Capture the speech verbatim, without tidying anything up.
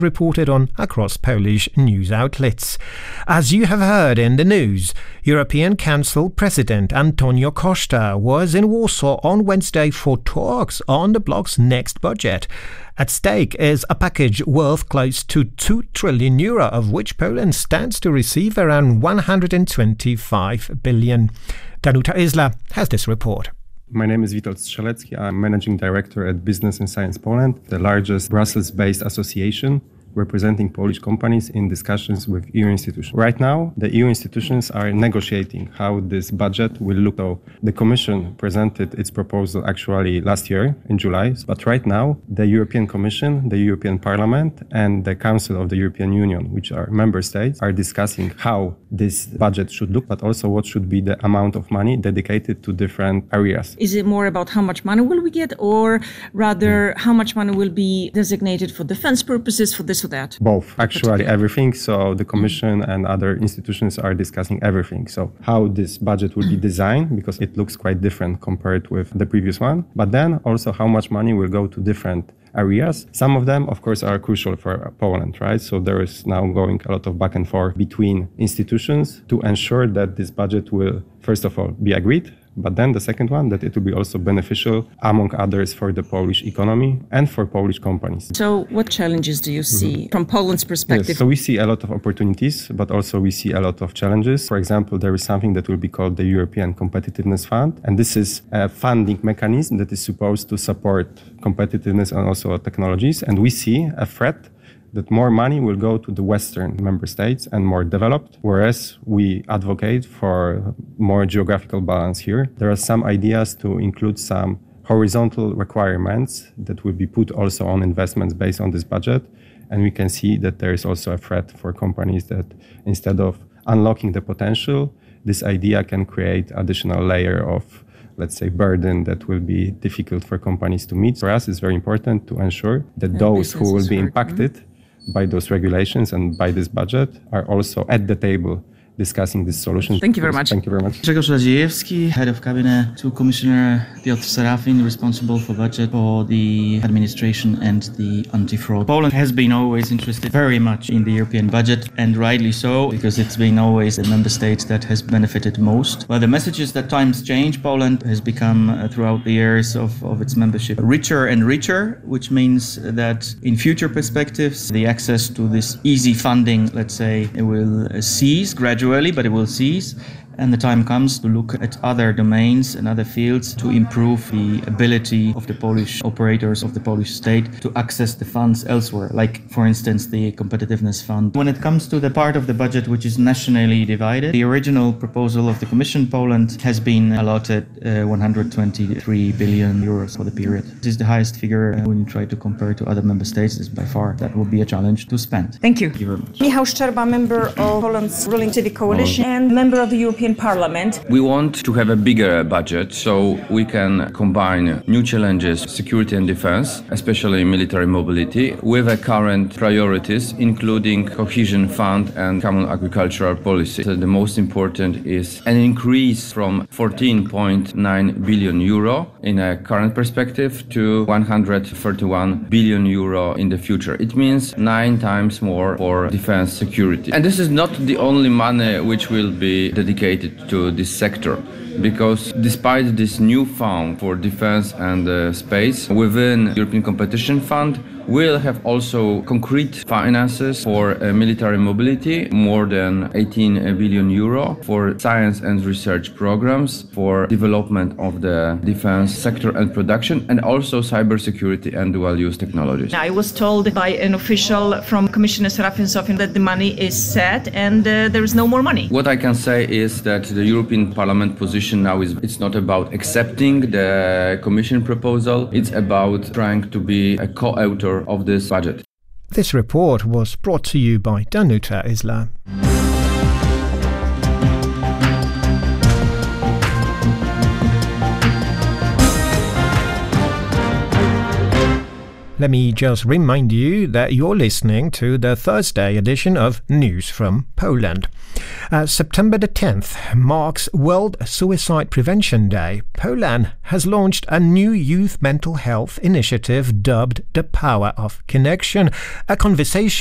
reported on across Polish news outlets. As you have heard in the news, European Council President Antonio Costa was in Warsaw on Wednesday for talks on the bloc's next budget. At stake is a package worth close to two trillion euro, of which Poland stands to receive around one hundred twenty-five billion. Danuta Isla has this report. My name is Witold Strzelecki. I'm Managing Director at Business and Science Poland, the largest Brussels-based association representing Polish companies in discussions with E U institutions. Right now, the E U institutions are negotiating how this budget will look. So the Commission presented its proposal actually last year in July, but right now the European Commission, the European Parliament and the Council of the European Union, which are member states, are discussing how this budget should look, but also what should be the amount of money dedicated to different areas. Is it more about how much money will we get, or rather how much money will be designated for defense purposes, for this or that? Both, actually everything. So the Commission and other institutions are discussing everything. So how this budget will be designed, because it looks quite different compared with the previous one, but then also how much money will go to different areas. Some of them, of course, are crucial for Poland, right? So there is now going a lot of back and forth between institutions to ensure that this budget will, first of all, be agreed, but then the second one, that it will be also beneficial, among others, for the Polish economy and for Polish companies. So what challenges do you see mm-hmm. from Poland's perspective? Yes, so we see a lot of opportunities, but also we see a lot of challenges. For example, there is something that will be called the European Competitiveness Fund, and this is a funding mechanism that is supposed to support competitiveness and also technologies. And we see a threat that more money will go to the Western member states and more developed, whereas we advocate for more geographical balance here. There are some ideas to include some horizontal requirements that will be put also on investments based on this budget. And we can see that there is also a threat for companies that instead of unlocking the potential, this idea can create additional layer of, let's say, burden that will be difficult for companies to meet. For us, it's very important to ensure that and those who will be hard, impacted mm-hmm. by those regulations and by this budget are also at the table discussing this solution. Thank you very much. Thank you very much. Grzegorz Radziejewski, Head of Cabinet to Commissioner Piotr Serafin, responsible for budget for the administration and the anti-fraud. Poland has been always interested very much in the European budget, and rightly so, because it's been always the member states that has benefited most. But the message is that times change. Poland has become, uh, throughout the years of, of its membership, richer and richer, which means that in future perspectives, the access to this easy funding, let's say, it will uh, cease gradually. But it will cease, and the time comes to look at other domains and other fields to improve the ability of the Polish operators of the Polish state to access the funds elsewhere, like, for instance, the Competitiveness Fund. When it comes to the part of the budget which is nationally divided, the original proposal of the Commission Poland has been allotted uh, one hundred twenty-three billion euros for the period. This is the highest figure uh, when you try to compare to other member states. This by far that will be a challenge to spend. Thank you. Thank you very much. Michał Szczerba, member of Poland's ruling Civic Coalition and member of the European Parliament. We want to have a bigger budget so we can combine new challenges, security and defense, especially military mobility, with the current priorities, including cohesion fund and common agricultural policy. So the most important is an increase from fourteen point nine billion euro in a current perspective to one hundred thirty-one billion euro in the future. It means nine times more for defense security. And this is not the only money which will be dedicated to this sector, because despite this new fund for defense and uh, space within European Competition Fund, we'll have also concrete finances for uh, military mobility, more than eighteen billion euro, for science and research programs, for development of the defense sector and production, and also cybersecurity and dual-use technologies. I was told by an official from Commissioner Serafin's office that the money is set and uh, there is no more money. What I can say is that the European Parliament position now is it's not about accepting the Commission proposal, it's about trying to be a co-author of this budget. This report was brought to you by Danuta Isla. Let me just remind you that you're listening to the Thursday edition of News from Poland. Uh, September the tenth marks World Suicide Prevention Day. Poland has launched a new youth mental health initiative dubbed The Power of Connection, a conversation